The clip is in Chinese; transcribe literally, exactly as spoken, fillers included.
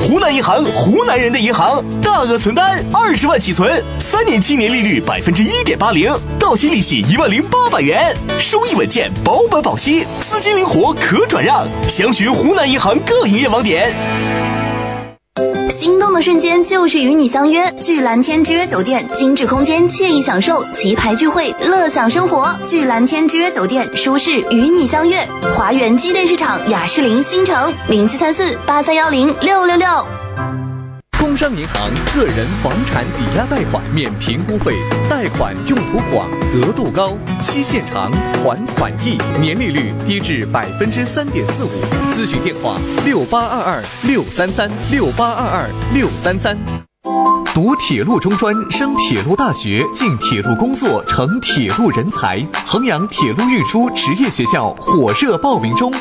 湖南银行，湖南人的银行，大额存单二十万起存，三年期年利率百分之一点八零，到期利息一万零八百元，收益稳健，保本保息，资金灵活可转让。详询湖南银行各营业网点。 心动的瞬间就是与你相约，聚蓝天之约酒店，精致空间，惬意享受，棋牌聚会，乐享生活。聚蓝天之约酒店，舒适与你相约。华源机电市场雅士林新城零七三四八三幺零六六六。 工商银行个人房产抵押贷款免评估费，贷款用途广，额度高，期限长，还款易，年利率低至百分之三点四五。咨询电话：六八二二六三三六八二二六三三。读铁路中专，升铁路大学，进铁路工作，成铁路人才。衡阳铁路运输职业学校火热报名中。